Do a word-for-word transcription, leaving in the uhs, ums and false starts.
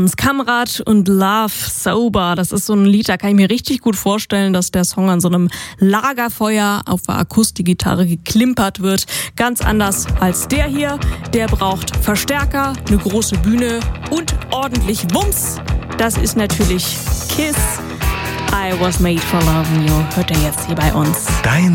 Kamrad und Love Sober, das ist so ein Lied, da kann ich mir richtig gut vorstellen, dass der Song an so einem Lagerfeuer auf der Akustikgitarre geklimpert wird. Ganz anders als der hier. Der braucht Verstärker, eine große Bühne und ordentlich Wumms. Das ist natürlich Kiss. I Was Made for Loving You. Hört ihr jetzt hier bei uns. Dein